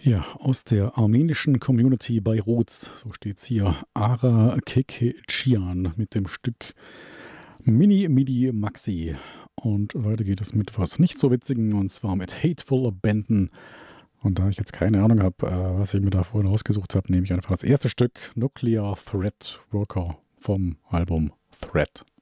Ja, aus der armenischen Community Beiruts, so steht's hier, Ara Kekecian mit dem Stück Mini Midi Maxi. Und weiter geht es mit was nicht so Witzigem, und zwar mit Hateful Abandon. Und da ich jetzt keine Ahnung habe, was ich mir da vorhin ausgesucht habe, nehme ich einfach das erste Stück, Nuclear Threat Worker vom Album Threat.